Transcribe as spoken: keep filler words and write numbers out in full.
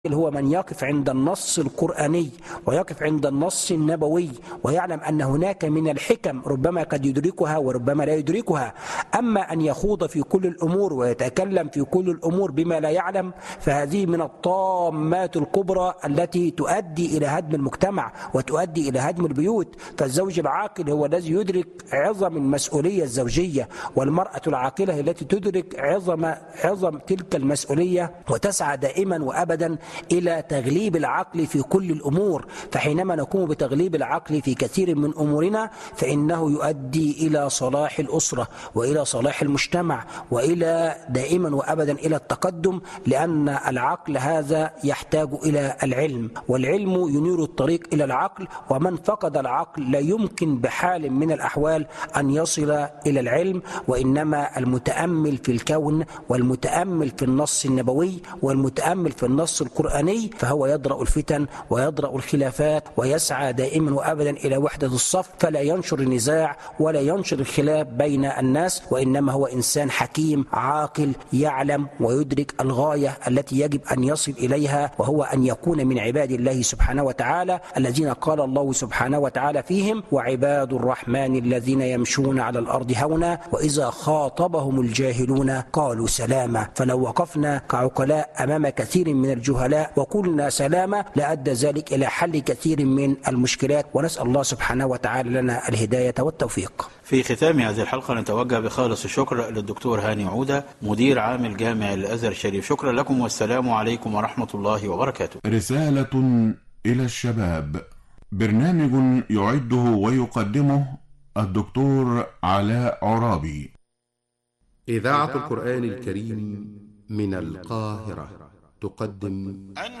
هو من يقف عند النص القرآني ويقف عند النص النبوي ويعلم أن هناك من الحكم ربما قد يدركها وربما لا يدركها. أما أن يخوض في كل الأمور ويتكلم في كل الأمور بما لا يعلم فهذه من الطامات الكبرى التي تؤدي إلى هدم المجتمع وتؤدي إلى هدم البيوت. فالزوج العاقل هو الذي يدرك عظم المسؤولية الزوجية، والمرأة العاقلة التي تدرك عظم عظم تلك المسؤولية وتسعى دائما وأبدا إلى تغليب العقل في كل الأمور. فحينما نقوم بتغليب العقل في كثير من أمورنا فإنه يؤدي إلى صلاح الأسرة وإلى صلاح المجتمع وإلى دائما وأبدا إلى التقدم، لأن العقل هذا يحتاج إلى العلم، والعلم ينير الطريق إلى العقل، ومن فقد العقل لا يمكن بحال من الأحوال أن يصل إلى العلم. وإنما المتأمل في الكون والمتأمل في النص النبوي والمتأمل في النص القرآني فهو يدرأ الفتن ويدرأ الخلافات ويسعى دائما وأبدا إلى وحدة الصف، فلا ينشر النزاع ولا ينشر الخلاف بين الناس، وإنما هو إنسان حكيم عاقل يعلم ويدرك الغاية التي يجب أن يصل إليها، وهو أن يكون من عباد الله سبحانه وتعالى الذين قال الله سبحانه وتعالى فيهم: وعباد الرحمن الذين يمشون على الأرض هونا وإذا خاطبهم الجاهلون قالوا سلاما. فلو وقفنا كعقلاء أمام كثير من الجهلاء وقلنا سلاما لأدى ذلك إلى حل كثير من المشكلات، ونسأل الله سبحانه وتعالى لنا الهداية والتوفيق. في ختام هذه الحلقة نتوجه بخالص الشكر للدكتور هاني عودة مدير عام الجامع الأزهر الشريف. شكرا لكم والسلام عليكم ورحمة الله وبركاته. رسالة إلى الشباب، برنامج يعده ويقدمه الدكتور علاء عرابي. إذاعة القرآن الكريم من القاهرة تقدم